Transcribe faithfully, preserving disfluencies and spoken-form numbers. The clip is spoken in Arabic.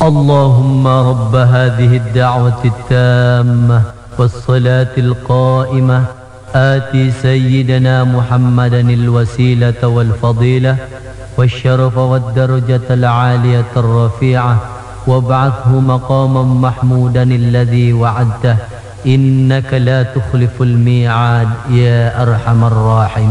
اللهم رب هذه الدعوة التامة والصلاة القائمة آتي سيدنا محمدا الوسيلة والفضيلة والشرف والدرجة العالية الرفيعة وابعثه مقاما محمودا الذي وعدته إنك لا تخلف الميعاد يا أرحم الراحمين.